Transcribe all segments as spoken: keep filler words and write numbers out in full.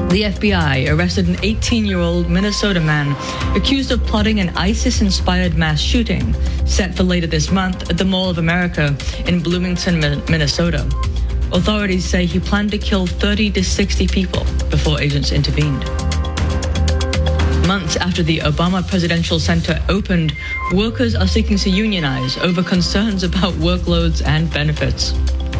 The F B I arrested an eighteen-year-old Minnesota man accused of plotting an ISIS-inspired mass shooting set for later this month at the Mall of America in Bloomington, Minnesota. Authorities say he planned to kill thirty to sixty people before agents intervened. Months after the Obama Presidential Center opened, workers are seeking to unionize over concerns about workloads and benefits.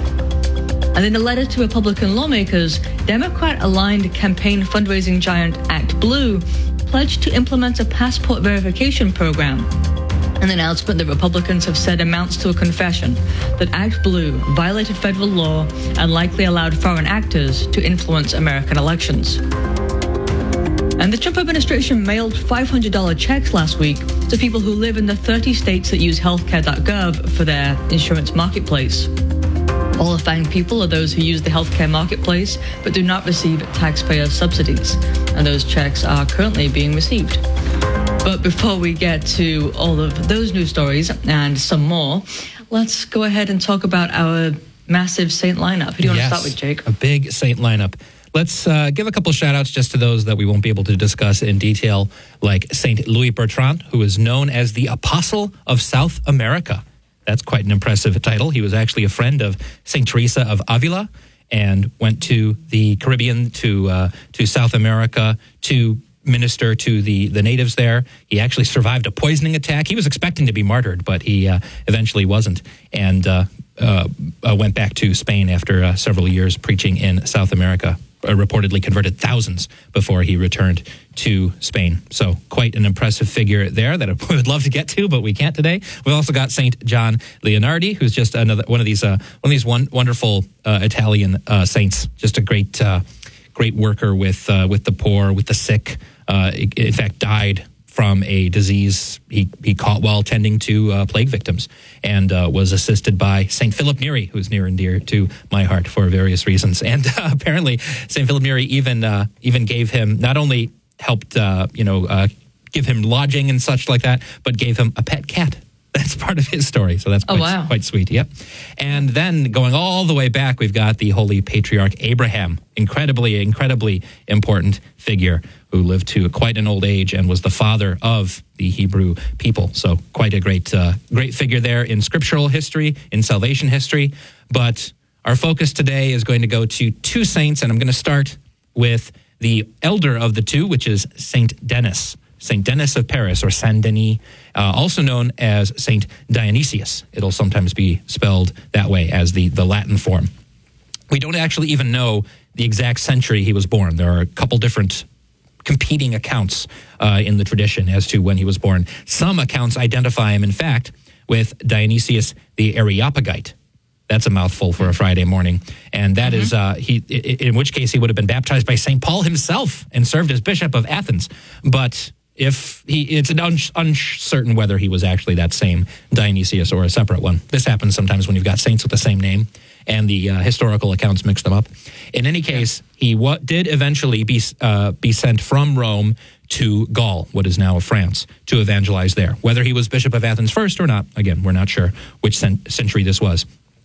And in a letter to Republican lawmakers, Democrat-aligned campaign fundraising giant ActBlue pledged to implement a passport verification program. An announcement that Republicans have said amounts to a confession that ActBlue violated federal law and likely allowed foreign actors to influence American elections. And the Trump administration mailed five hundred dollars checks last week to people who live in the thirty states that use healthcare dot gov for their insurance marketplace. Qualifying people are those who use the healthcare marketplace but do not receive taxpayer subsidies, and those checks are currently being received. But before we get to all of those news stories and some more, let's go ahead and talk about our massive Saint lineup. Who do you yes, want to start with, Jake? A big Saint lineup. Let's uh, give a couple shout outs just to those that we won't be able to discuss in detail, like Saint Louis Bertrand, who is known as the Apostle of South America. That's quite an impressive title. He was actually a friend of Saint Teresa of Avila and went to the Caribbean, to uh, to South America, to minister to the, the natives there. He actually survived a poisoning attack. He was expecting to be martyred, but he uh, eventually wasn't, and uh, uh, uh, went back to Spain after uh, several years preaching in South America. Uh, reportedly converted thousands before he returned to Spain. So quite an impressive figure there that we would love to get to, but we can't today. We've also got Saint John Leonardi, who's just another one of these uh, one of these one, wonderful uh, Italian uh, saints. Just a great uh, great worker with uh, with the poor, with the sick. Uh, in fact, died from a disease he, he caught while tending to uh, plague victims, and uh, was assisted by Saint Philip Neri, who's near and dear to my heart for various reasons. And uh, apparently, Saint Philip Neri even uh, even gave him, not only helped uh, you know uh, give him lodging and such like that, but gave him a pet cat. That's part of his story. So that's quite, oh, wow. quite sweet. Yep. And then going all the way back, we've got the Holy Patriarch Abraham, incredibly, incredibly important figure who lived to quite an old age and was the father of the Hebrew people. So quite a great, uh, great figure there in scriptural history, in salvation history. But our focus today is going to go to two saints, and I'm going to start with the elder of the two, which is Saint Denis. Saint Denis of Paris, or Saint Denis, uh, also known as Saint Dionysius. It'll sometimes be spelled that way as the, the Latin form. We don't actually even know the exact century he was born. There are a couple different competing accounts uh, in the tradition as to when he was born. Some accounts identify him, in fact, with Dionysius the Areopagite. That's a mouthful for a Friday morning. And that mm-hmm. is, uh, he, in which case he would have been baptized by Saint Paul himself and served as Bishop of Athens. But if he, it's un- uncertain whether he was actually that same Dionysius or a separate one. This happens sometimes when you've got saints with the same name and the uh, historical accounts mix them up. In any case, he wa- did eventually be uh, be sent from Rome to Gaul, what is now France, to evangelize there. Whether he was Bishop of Athens first or not, again, we're not sure which cent- century this was.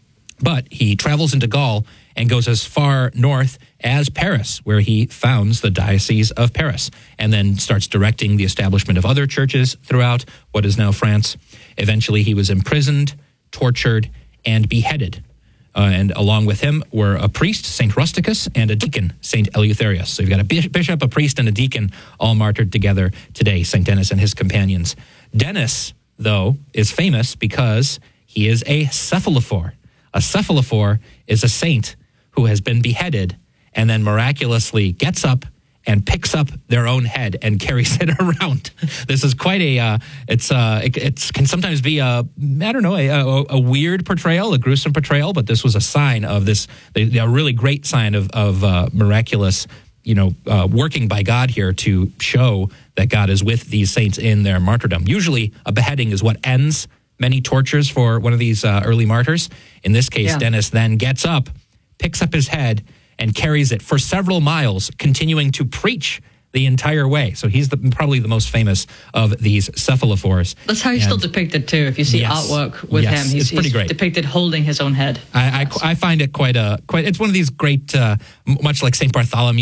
But he travels into Gaul and goes as far north as Paris, where he founds the Diocese of Paris, and then starts directing the establishment of other churches throughout what is now France. Eventually, he was imprisoned, tortured, and beheaded. Uh, and along with him were a priest, Saint Rusticus, and a deacon, Saint Eleutherius. So you've got a bishop, a priest, and a deacon all martyred together today, Saint Denis and his companions. Denis, though, is famous because he is a cephalophore. A cephalophore is a saint who has been beheaded and then miraculously gets up and picks up their own head and carries it around. This is quite a, uh, it's, uh, it it's, can sometimes be a, I don't know, a, a, a weird portrayal, a gruesome portrayal, but this was a sign of this, a, a really great sign of, of uh, miraculous, you know, uh, working by God here to show that God is with these saints in their martyrdom. Usually a beheading is what ends many tortures for one of these uh, early martyrs. In this case, yeah. Denis then gets up, picks up his head, and carries it for several miles, continuing to preach the entire way. So he's the, probably the most famous of these cephalophores. That's how he's and, still depicted too. If you see yes, artwork with yes, him, he's, it's pretty he's great. depicted holding his own head. I, I, I find it quite a quite. It's one of these great, uh, much like Saint Bartholomew.